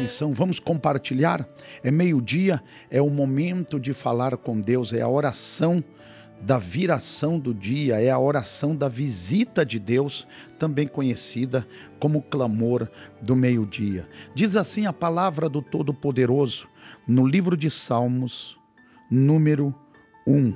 atenção, vamos compartilhar. É meio-dia, é o momento de falar com Deus, é a oração da viração do dia, é a oração da visita de Deus, também conhecida como clamor do meio-dia. Diz assim a palavra do Todo-Poderoso, no livro de Salmos, número 1.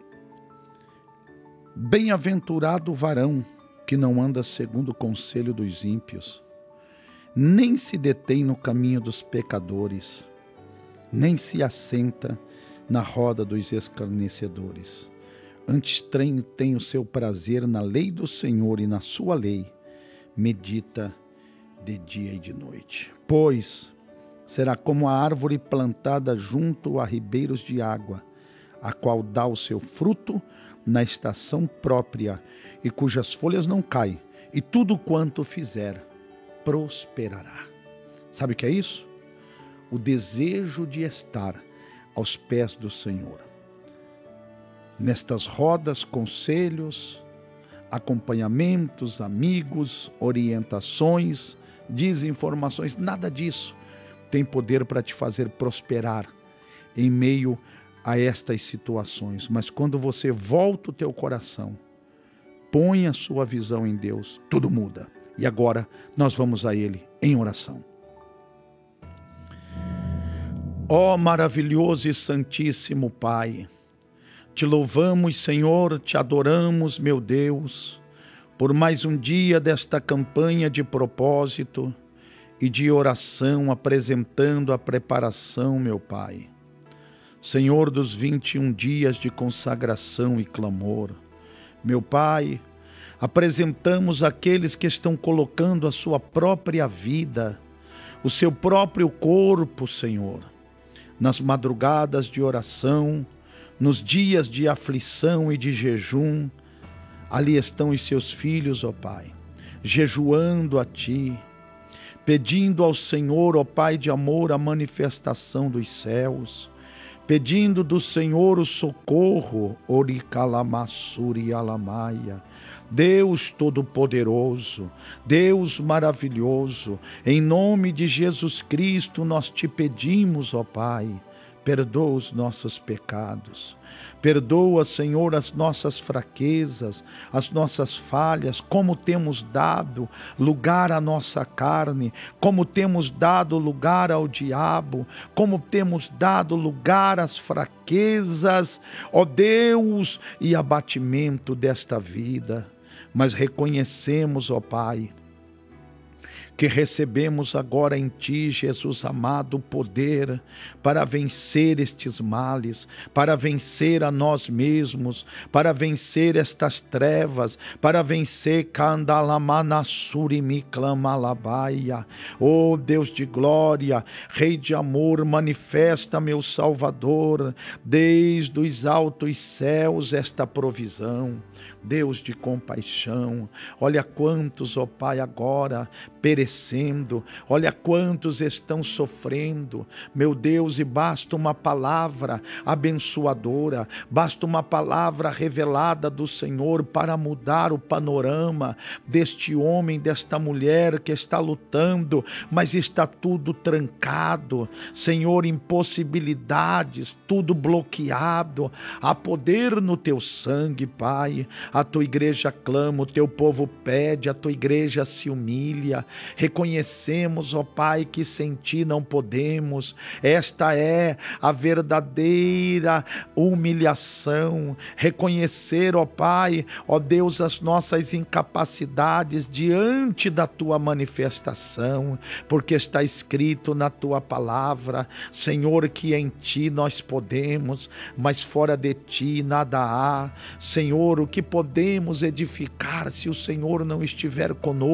Bem-aventurado o varão que não anda segundo o conselho dos ímpios, nem se detém no caminho dos pecadores, nem se assenta na roda dos escarnecedores. Antes tem o seu prazer na lei do Senhor, e na sua lei medita de dia e de noite. Pois será como a árvore plantada junto a ribeiros de água, a qual dá o seu fruto na estação própria, e cujas folhas não caem, e tudo quanto fizer prosperará. Sabe o que é isso? O desejo de estar aos pés do Senhor. Nestas rodas, conselhos, acompanhamentos, amigos, orientações, desinformações, nada disso tem poder para te fazer prosperar em meio a estas situações. Mas quando você volta o teu coração, põe a sua visão em Deus, tudo muda. E agora nós vamos a Ele em oração. Ó maravilhoso e santíssimo Pai, te louvamos, Senhor, te adoramos, meu Deus, por mais um dia desta campanha de propósito e de oração, apresentando a preparação, meu Pai. Senhor dos 21 dias de consagração e clamor, meu Pai, apresentamos aqueles que estão colocando a sua própria vida, o seu próprio corpo, Senhor, nas madrugadas de oração, nos dias de aflição e de jejum. Ali estão os seus filhos, ó Pai, jejuando a Ti, pedindo ao Senhor, ó Pai de amor, a manifestação dos céus, pedindo do Senhor o socorro, Oricalamassuri Alamaia. Deus Todo-Poderoso, Deus maravilhoso, em nome de Jesus Cristo nós te pedimos, ó Pai, perdoa os nossos pecados. Perdoa, Senhor, as nossas fraquezas, as nossas falhas, como temos dado lugar à nossa carne, como temos dado lugar ao diabo, como temos dado lugar às fraquezas, ó Deus, e abatimento desta vida. Mas reconhecemos, ó Pai, que recebemos agora em Ti, Jesus amado, o poder para vencer estes males, para vencer a nós mesmos, para vencer estas trevas, para vencer Candalamanasurimiklamalábaia. Oh Deus de glória, Rei de amor, manifesta, meu Salvador, desde os altos céus esta provisão. Deus de compaixão, olha quantos, ó Pai, agora perecendo, olha quantos estão sofrendo, meu Deus, e basta uma palavra abençoadora, basta uma palavra revelada do Senhor para mudar o panorama deste homem, desta mulher que está lutando, mas está tudo trancado, Senhor, impossibilidades, tudo bloqueado. Há poder no Teu sangue, Pai. A Tua igreja clama, o Teu povo pede, a Tua igreja se humilha. Reconhecemos, ó Pai, que sem Ti não podemos. Esta é a verdadeira humilhação. Reconhecer, ó Pai, ó Deus, as nossas incapacidades diante da Tua manifestação, porque está escrito na Tua palavra, Senhor, que em Ti nós podemos, mas fora de Ti nada há. Senhor, o que podemos edificar se o Senhor não estiver conosco?